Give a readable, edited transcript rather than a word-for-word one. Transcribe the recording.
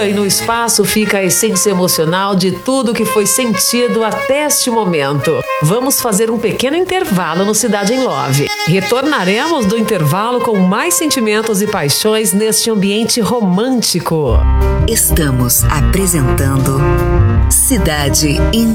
altura e no espaço fica a essência emocional de tudo que foi sentido até este momento. Vamos fazer um pequeno intervalo no Cidade em Love. Retornaremos do intervalo com mais sentimentos e paixões neste ambiente romântico. Estamos apresentando Cidade em